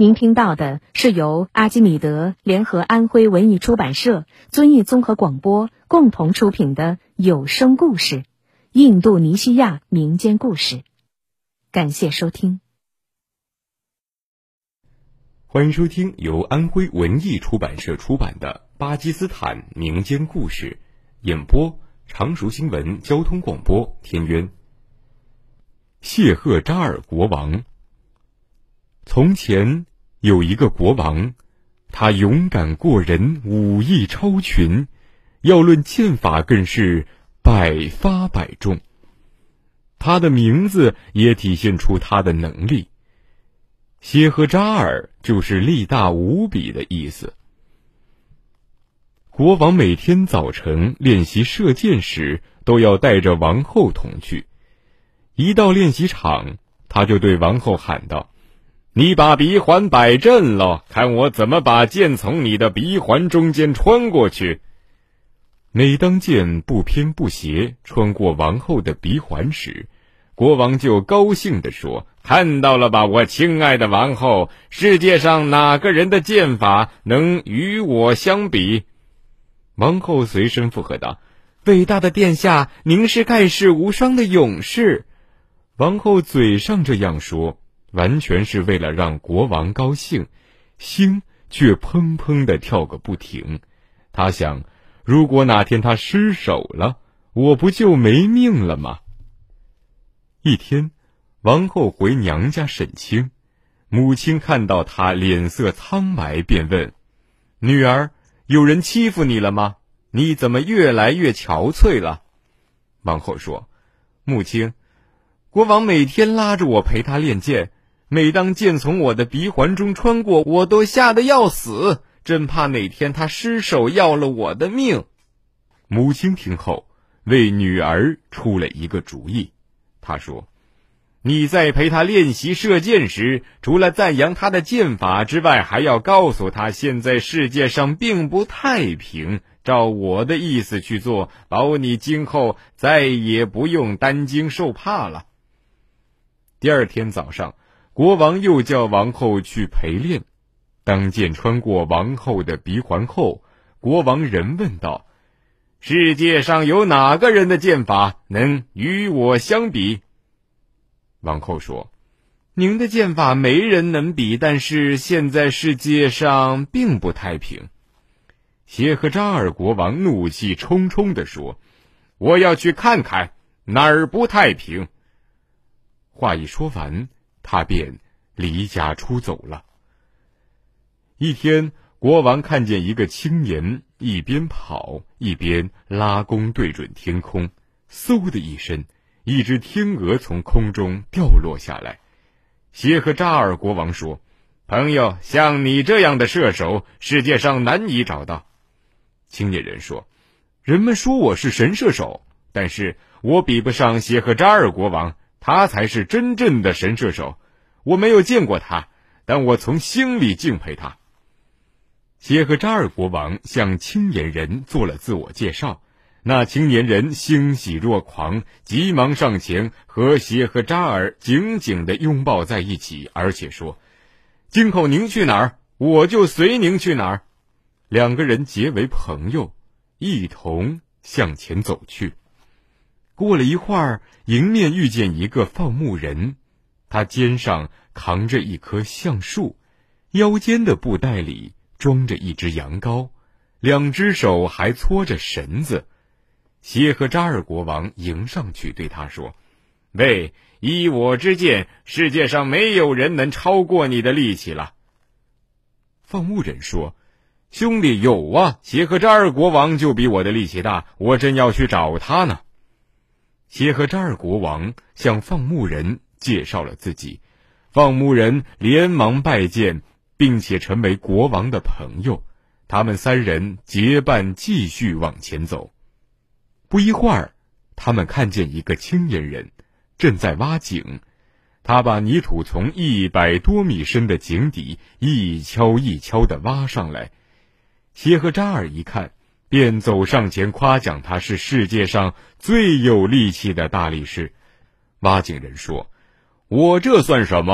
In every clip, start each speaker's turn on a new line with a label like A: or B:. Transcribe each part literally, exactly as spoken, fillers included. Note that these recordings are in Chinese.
A: 您听到的是由阿基米德联合安徽文艺出版社、遵义综合广播共同出品的有声故事《印度尼西亚民间故事》。感谢收听。
B: 欢迎收听由安徽文艺出版社出版的《巴基斯坦民间故事》，演播常熟新闻交通广播天渊。谢赫扎尔国王。从前有一个国王，他勇敢过人，武艺超群，要论剑法更是百发百中。他的名字也体现出他的能力，谢赫扎尔就是力大无比的意思。国王每天早晨练习射箭时，都要带着王后同去。一到练习场，他就对王后喊道：“你把鼻环摆正了，看我怎么把剑从你的鼻环中间穿过去。”每当剑不偏不斜穿过王后的鼻环时，国王就高兴地说：“看到了吧，我亲爱的王后，世界上哪个人的剑法能与我相比？”王后随声附和道：“伟大的殿下，您是盖世无双的勇士。”王后嘴上这样说，完全是为了让国王高兴，心却砰砰地跳个不停。他想，如果哪天他失手了，我不就没命了吗？一天，王后回娘家省亲，母亲看到她脸色苍白，便问：“女儿，有人欺负你了吗？你怎么越来越憔悴了？”王后说：“母亲，国王每天拉着我陪他练剑，每当剑从我的鼻环中穿过，我都吓得要死，真怕哪天他失手要了我的命。”母亲听后，为女儿出了一个主意。她说：“你在陪他练习射箭时，除了赞扬他的剑法之外，还要告诉他现在世界上并不太平，照我的意思去做，保你今后再也不用担惊受怕了。”第二天早上，国王又叫王后去陪练。当剑穿过王后的鼻环后，国王仍问道：“世界上有哪个人的剑法能与我相比？”王后说：“您的剑法没人能比，但是现在世界上并不太平。”谢赫扎尔国王怒气冲冲地说：“我要去看看哪儿不太平。”话一说完，他便离家出走了。一天，国王看见一个青年一边跑一边拉弓对准天空，嗖的一声，一只天鹅从空中掉落下来。谢赫扎尔国王说：“朋友，像你这样的射手，世界上难以找到。”青年人说：“人们说我是神射手，但是我比不上谢赫扎尔国王，他才是真正的神射手。我没有见过他，但我从心里敬佩他。”谢赫扎尔国王向青年人做了自我介绍，那青年人欣喜若狂，急忙上前和谢赫扎尔紧紧地拥抱在一起，而且说：“今后您去哪儿，我就随您去哪儿。”两个人结为朋友，一同向前走去。过了一会儿，迎面遇见一个放牧人，他肩上扛着一棵橡树，腰间的布袋里装着一只羊羔，两只手还搓着绳子。谢赫扎尔国王迎上去对他说：“喂，依我之见，世界上没有人能超过你的力气了。”放牧人说：“兄弟，有啊，谢赫扎尔国王就比我的力气大，我正要去找他呢。”谢赫扎尔国王向放牧人介绍了自己，放牧人连忙拜见，并且成为国王的朋友。他们三人结伴继续往前走。不一会儿，他们看见一个青年人正在挖井，他把泥土从一百多米深的井底一锹一锹地挖上来。谢赫扎尔一看，便走上前夸奖他是世界上最有力气的大力士。挖井人说：“我这算什么？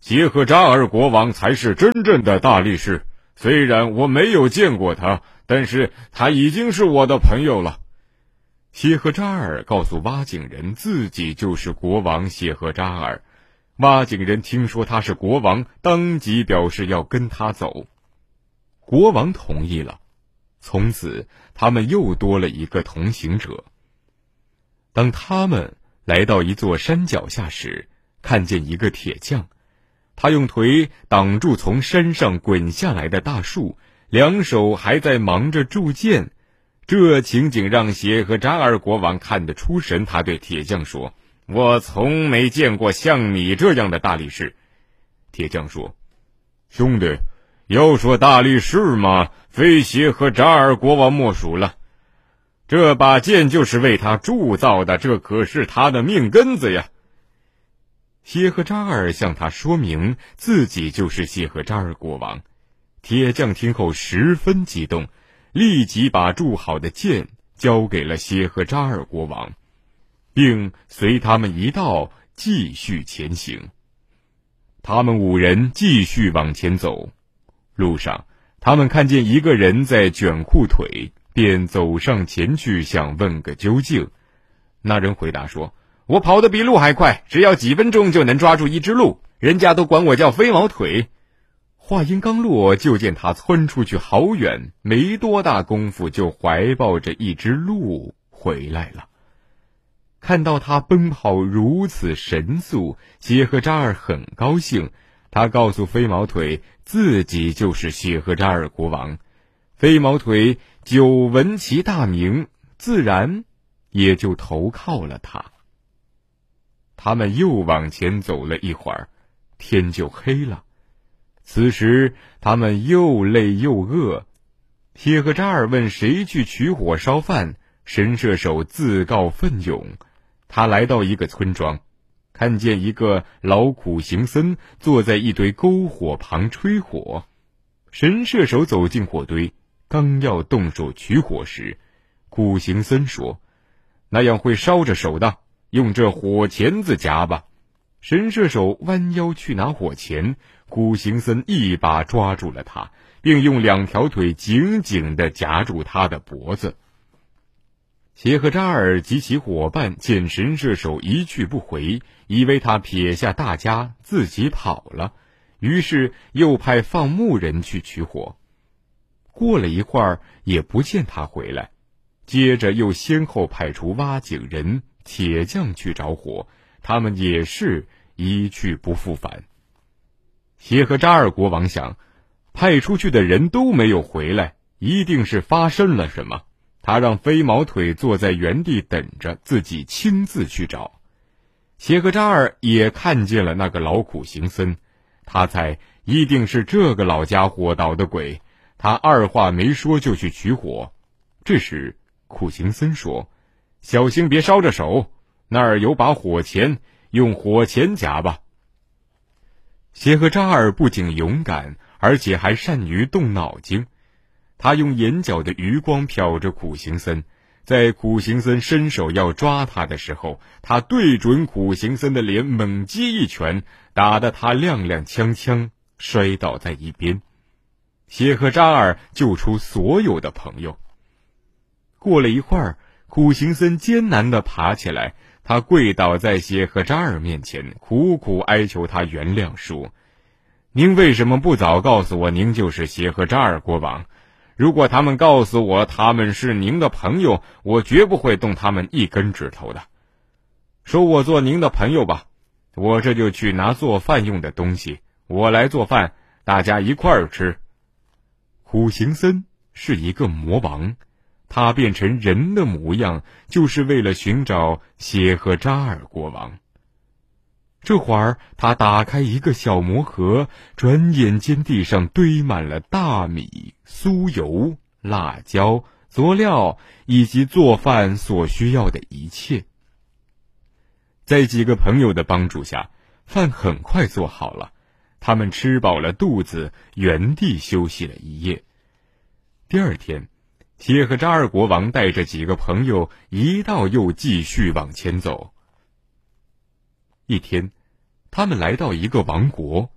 B: 谢赫扎尔国王才是真正的大力士，虽然我没有见过他，但是他已经是我的朋友了。”谢赫扎尔告诉挖井人自己就是国王谢赫扎尔。挖井人听说他是国王，当即表示要跟他走。国王同意了，从此他们又多了一个同行者。当他们来到一座山脚下时，看见一个铁匠，他用腿挡住从山上滚下来的大树，两手还在忙着铸剑。这情景让谢赫扎尔国王看得出神，他对铁匠说：“我从没见过像你这样的大力士。”铁匠说：“兄弟，要说大力士嘛，非谢赫扎尔国王莫属了。这把剑就是为他铸造的，这可是他的命根子呀。”谢赫扎尔向他说明自己就是谢赫扎尔国王。铁匠听后十分激动，立即把铸好的剑交给了谢赫扎尔国王，并随他们一道继续前行。他们五人继续往前走，路上他们看见一个人在卷裤腿，便走上前去想问个究竟。那人回答说：“我跑得比鹿还快，只要几分钟就能抓住一只鹿，人家都管我叫飞毛腿。”话音刚落，就见他窜出去好远，没多大功夫就怀抱着一只鹿回来了。看到他奔跑如此神速，谢赫扎尔很高兴，他告诉飞毛腿自己就是谢赫扎尔国王。飞毛腿久闻其大名，自然也就投靠了他。他们又往前走了一会儿，天就黑了。此时他们又累又饿，谢赫扎尔问谁去取火烧饭，神射手自告奋勇。他来到一个村庄，看见一个劳苦行僧坐在一堆篝火旁吹火。神射手走进火堆，刚要动手取火时，苦行僧说：“那样会烧着手的，用这火钳子夹吧。”神射手弯腰去拿火钳，苦行僧一把抓住了他，并用两条腿紧紧地夹住他的脖子。谢赫扎尔及其伙伴见神射手一去不回，以为他撇下大家自己跑了，于是又派放牧人去取火。过了一会儿也不见他回来，接着又先后派出挖井人、铁匠去找火，他们也是一去不复返。谢赫扎尔国王想，派出去的人都没有回来，一定是发生了什么。他让飞毛腿坐在原地等着，自己亲自去找。谢赫扎尔也看见了那个劳苦行僧，他猜一定是这个老家伙捣的鬼，他二话没说就去取火。这时苦行僧说：“小心别烧着手，那儿有把火钳，用火钳夹吧。”谢赫扎尔不仅勇敢，而且还善于动脑筋。他用眼角的余光瞟着苦行僧，在苦行僧伸手要抓他的时候，他对准苦行僧的脸猛击一拳，打得他踉踉跄跄摔倒在一边。谢赫扎尔救出所有的朋友。过了一会儿，苦行僧艰难地爬起来，他跪倒在谢赫扎尔面前，苦苦哀求他原谅，说：“您为什么不早告诉我您就是谢赫扎尔国王？如果他们告诉我他们是您的朋友，我绝不会动他们一根指头的。收我做您的朋友吧，我这就去拿做饭用的东西，我来做饭，大家一块儿吃。”苦行僧是一个魔王，他变成人的模样，就是为了寻找谢赫扎尔国王。这会儿他打开一个小魔盒，转眼间地上堆满了大米、酥油、辣椒、佐料以及做饭所需要的一切。在几个朋友的帮助下，饭很快做好了，他们吃饱了肚子，原地休息了一夜。第二天，谢赫扎尔国王带着几个朋友一道又继续往前走。一天，他们来到一个王国，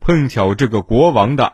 B: 碰巧这个国王的